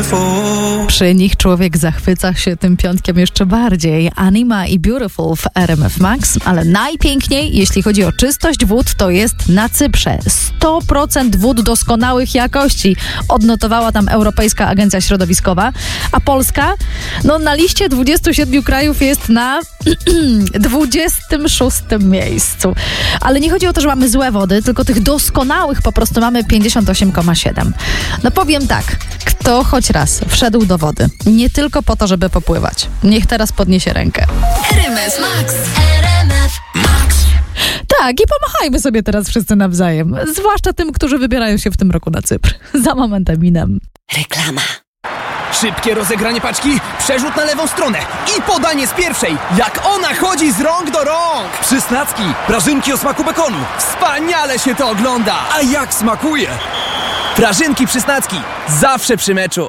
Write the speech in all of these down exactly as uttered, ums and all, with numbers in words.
beautiful. Przy nich człowiek zachwyca się tym piątkiem jeszcze bardziej. Anima i Beautiful w R M F Max, ale najpiękniej, jeśli chodzi o czystość wód, to jest na Cyprze. sto procent wód doskonałych jakości odnotowała tam Europejska Agencja Środowiskowa, a Polska, no na liście dwudziestu siedmiu krajów jest na dwudziestym szóstym miejscu. Ale nie chodzi o to, że mamy złe wody, tylko tych doskonałych po prostu mamy pięćdziesiąt osiem przecinek siedem. No powiem tak, kto choć raz wszedł do wody, nie tylko po to, żeby popływać, niech teraz podniesie rękę. R M F Max, R M F Max. Tak, i pomachajmy sobie teraz wszyscy nawzajem, zwłaszcza tym, którzy wybierają się w tym roku na Cypr. Za moment Eminem. Reklama. Szybkie rozegranie paczki, przerzut na lewą stronę i podanie z pierwszej. Jak ona chodzi z rąk do rąk! Przysnacki, prażynki o smaku bekonu. Wspaniale się to ogląda! A jak smakuje? Prażynki Przysnacki, zawsze przy meczu.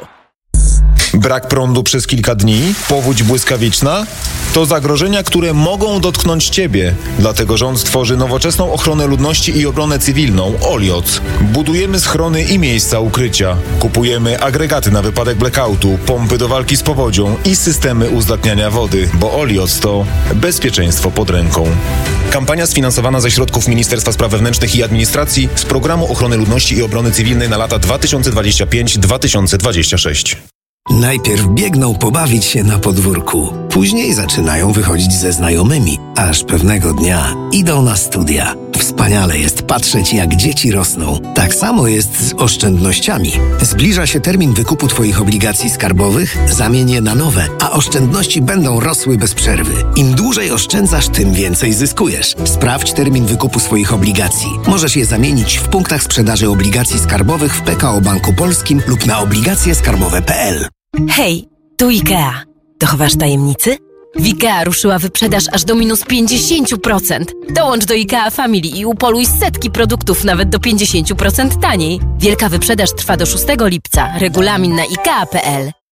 Brak prądu przez kilka dni, powódź błyskawiczna to zagrożenia, które mogą dotknąć Ciebie. Dlatego rząd tworzy nowoczesną ochronę ludności i obronę cywilną Olioc. Budujemy schrony i miejsca ukrycia. Kupujemy agregaty na wypadek blackoutu, pompy do walki z powodzią i systemy uzdatniania wody, bo Olioc to bezpieczeństwo pod ręką. Kampania sfinansowana ze środków Ministerstwa Spraw Wewnętrznych i Administracji z Programu Ochrony Ludności i Obrony Cywilnej na lata dwa tysiące dwudziesty piąty do dwa tysiące dwudziestego szóstego. Najpierw biegną pobawić się na podwórku, później zaczynają wychodzić ze znajomymi, aż pewnego dnia idą na studia. Wspaniale jest patrzeć, jak dzieci rosną. Tak samo jest z oszczędnościami. Zbliża się termin wykupu Twoich obligacji skarbowych, zamień je na nowe, a oszczędności będą rosły bez przerwy. Im dłużej oszczędzasz, tym więcej zyskujesz. Sprawdź termin wykupu swoich obligacji. Możesz je zamienić w punktach sprzedaży obligacji skarbowych w P K O Banku Polskim lub na obligacje skarbowe kropka p l. Hej, tu IKEA. Dochowasz tajemnicy? W IKEA ruszyła wyprzedaż aż do minus pięćdziesiąt procent. Dołącz do IKEA Family i upoluj setki produktów nawet do pięćdziesiąt procent taniej. Wielka wyprzedaż trwa do szóstego lipca. Regulamin na ikea kropka p l.